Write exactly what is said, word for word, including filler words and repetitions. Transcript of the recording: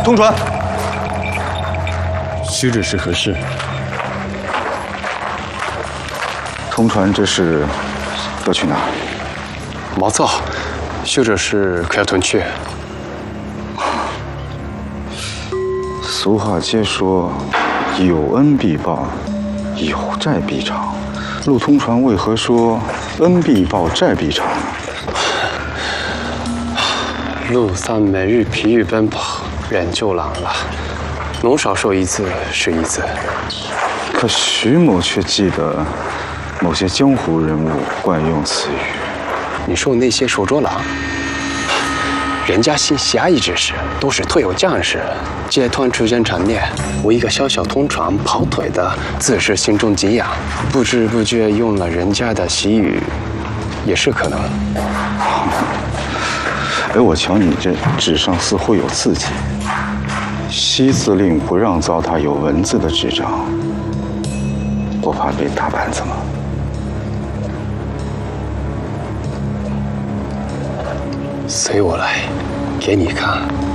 通传。 须知是何事？ 通传这事要去哪？ 毛躁，修这事可要屯去。 俗话皆说，有恩必报，有债必偿。陆通传为何说恩必报，债必偿呢？ 陆三每日疲于奔跑，人就懒了。侬少说一字是一字。 可徐某却记得某些江湖人物惯用此语。 你说那些守拙郎？人家行侠义之事，都是退有将士，借团出身陈列。我一个小小通传跑腿的，自是心中敬仰，不知不觉用了人家的习语，也是可能。 哎，我瞧你这纸上似乎有字迹，西字令不让糟蹋有文字的纸张，不怕被打板子吗？ 随我来，给你看。